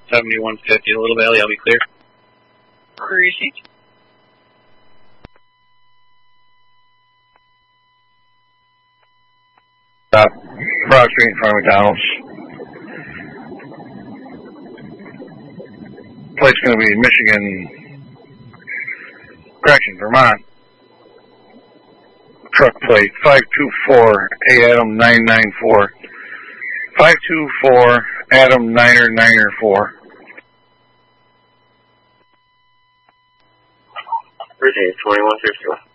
7150, Little Valley, I'll be clear. Appreciate you. Broad Street in front of McDonald's. Plate's going to be Michigan, Vermont. Truck plate 524 Adam 994. 524 Adam 994. Virginia 2151.